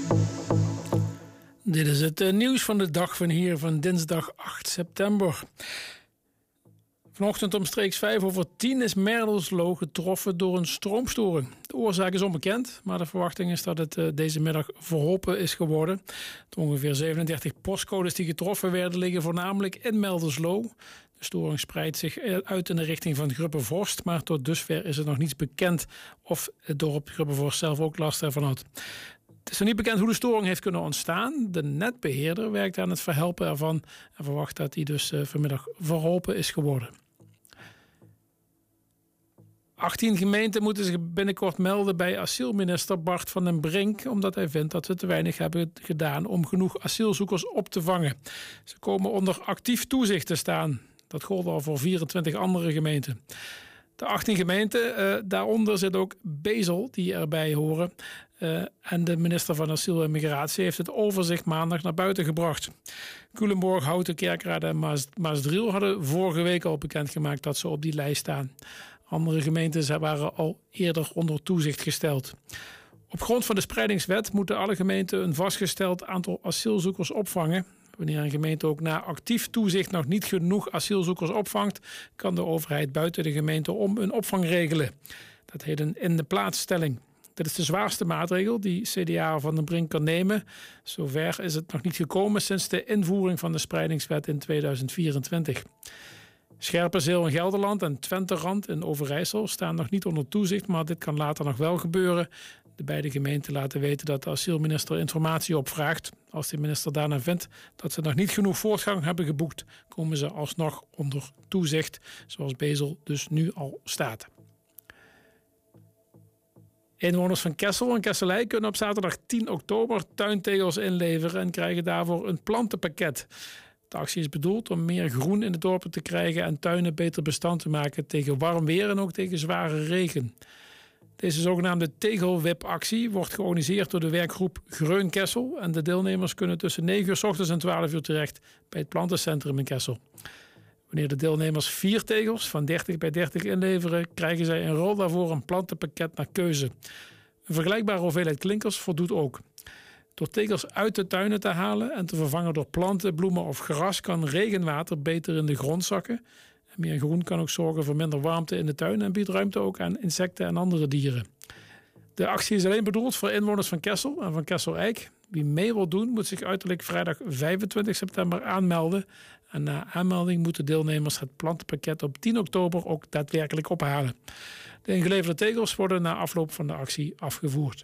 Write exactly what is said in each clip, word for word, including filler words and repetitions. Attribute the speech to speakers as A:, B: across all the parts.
A: Dit is het uh, nieuws van de dag van hier van dinsdag acht september. Vanochtend omstreeks vijf over tien is Merloslo getroffen door een stroomstoring. De oorzaak is onbekend, maar de verwachting is dat het uh, deze middag verholpen is geworden. De ongeveer zevenendertig postcodes die getroffen werden liggen voornamelijk in Merloslo. De storing spreidt zich uit in de richting van Grubbevorst, maar tot dusver is er nog niets bekend of het dorp Grubbevorst zelf ook last ervan had. Het is nog niet bekend hoe de storing heeft kunnen ontstaan. De netbeheerder werkt aan het verhelpen ervan en verwacht dat hij dus uh, vanmiddag verholpen is geworden. achttien gemeenten moeten zich binnenkort melden bij asielminister Bart van den Brink, omdat hij vindt dat ze te weinig hebben gedaan om genoeg asielzoekers op te vangen. Ze komen onder actief toezicht te staan. Dat gold al voor vierentwintig andere gemeenten. De achttien gemeenten, uh, daaronder zit ook Bezel, die erbij horen. Uh, en de minister van Asiel en Migratie heeft het overzicht maandag naar buiten gebracht. Culemborg, Houten, Kerkrade en Maas, Maasdriel hadden vorige week al bekendgemaakt dat ze op die lijst staan. Andere gemeenten waren al eerder onder toezicht gesteld. Op grond van de spreidingswet moeten alle gemeenten een vastgesteld aantal asielzoekers opvangen. Wanneer een gemeente ook na actief toezicht nog niet genoeg asielzoekers opvangt, kan de overheid buiten de gemeente om een opvang regelen. Dat heet een in de plaatsstelling. Dit is de zwaarste maatregel die C D A van den Brink kan nemen. Zover is het nog niet gekomen sinds de invoering van de spreidingswet in tweeduizend vierentwintig. Scherpenzeel in Gelderland en Twenterand in Overijssel staan nog niet onder toezicht, maar dit kan later nog wel gebeuren. De beide gemeenten laten weten dat de asielminister informatie opvraagt. Als de minister daarna vindt dat ze nog niet genoeg voortgang hebben geboekt, komen ze alsnog onder toezicht, zoals Bezel dus nu al staat. Inwoners van Kessel en Kesselij kunnen op zaterdag tien oktober tuintegels inleveren en krijgen daarvoor een plantenpakket. De actie is bedoeld om meer groen in de dorpen te krijgen en tuinen beter bestand te maken tegen warm weer en ook tegen zware regen. Deze zogenaamde tegelwipactie wordt georganiseerd door de werkgroep Greun Kessel en de deelnemers kunnen tussen negen uur 's ochtends en twaalf uur terecht bij het plantencentrum in Kessel. Wanneer de deelnemers vier tegels van dertig bij dertig inleveren, krijgen zij in ruil daarvoor een plantenpakket naar keuze. Een vergelijkbare hoeveelheid klinkers voldoet ook. Door tegels uit de tuinen te halen en te vervangen door planten, bloemen of gras kan regenwater beter in de grond zakken. En meer groen kan ook zorgen voor minder warmte in de tuin en biedt ruimte ook aan insecten en andere dieren. De actie is alleen bedoeld voor inwoners van Kessel en van Kessel-Eik. Wie mee wil doen moet zich uiterlijk vrijdag vijfentwintig september aanmelden. En na aanmelding moeten deelnemers het plantenpakket op tien oktober ook daadwerkelijk ophalen. De ingeleverde tegels worden na afloop van de actie afgevoerd.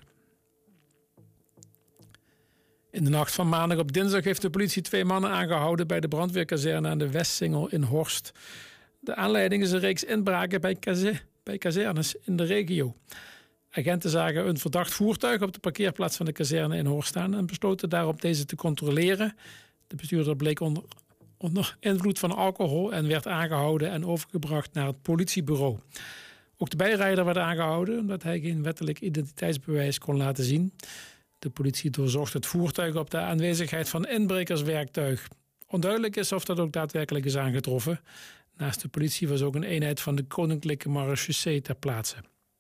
A: In de nacht van maandag op dinsdag heeft de politie twee mannen aangehouden bij de brandweerkazerne aan de Westsingel in Horst. De aanleiding is een reeks inbraken bij, kaze- bij kazernes in de regio. Agenten zagen een verdacht voertuig op de parkeerplaats van de kazerne in Horst staan en besloten daarop deze te controleren. De bestuurder bleek onder, onder invloed van alcohol en werd aangehouden en overgebracht naar het politiebureau. Ook de bijrijder werd aangehouden omdat hij geen wettelijk identiteitsbewijs kon laten zien. De politie doorzocht het voertuig op de aanwezigheid van inbrekerswerktuig. Onduidelijk is of dat ook daadwerkelijk is aangetroffen. Naast de politie was ook een eenheid van de Koninklijke Marechaussee ter plaatse.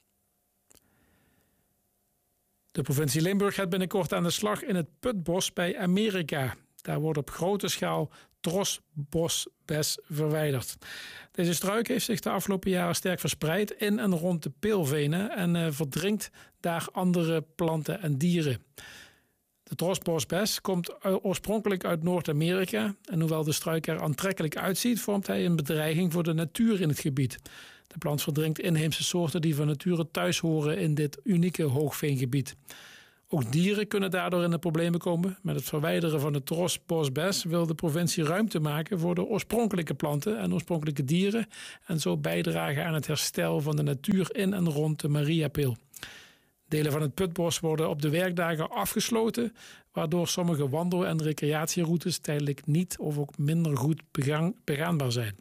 A: De provincie Limburg gaat binnenkort aan de slag in het Putbos bij Amerika. Daar wordt op grote schaal trosbosbes verwijderd. Deze struik heeft zich de afgelopen jaren sterk verspreid in en rond de peelvenen en uh, verdringt daar andere planten en dieren. De trosbosbes komt oorspronkelijk uit Noord-Amerika en hoewel de struik er aantrekkelijk uitziet, vormt hij een bedreiging voor de natuur in het gebied. De plant verdringt inheemse soorten die van nature thuis horen in dit unieke hoogveengebied. Ook dieren kunnen daardoor in de problemen komen. Met het verwijderen van de trosbosbes wil de provincie ruimte maken voor de oorspronkelijke planten en oorspronkelijke dieren en zo bijdragen aan het herstel van de natuur in en rond de Mariapil. Delen van het Putbos worden op de werkdagen afgesloten, waardoor sommige wandel- en recreatieroutes tijdelijk niet of ook minder goed begaan, begaanbaar zijn.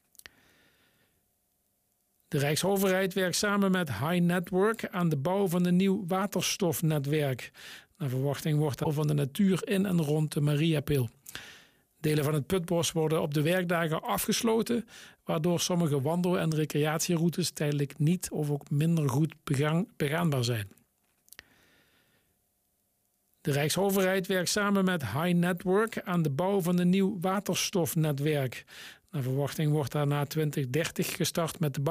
A: De Rijksoverheid werkt samen met High Network aan de bouw van een nieuw waterstofnetwerk. Naar verwachting wordt dat van de natuur in en rond de Mariapil. Delen van het Putbos worden op de werkdagen afgesloten, waardoor sommige wandel- en recreatieroutes tijdelijk niet of ook minder goed begaan, begaanbaar zijn. De Rijksoverheid werkt samen met High Network aan de bouw van een nieuw waterstofnetwerk. Naar verwachting wordt daar na twintig dertig gestart met de bouw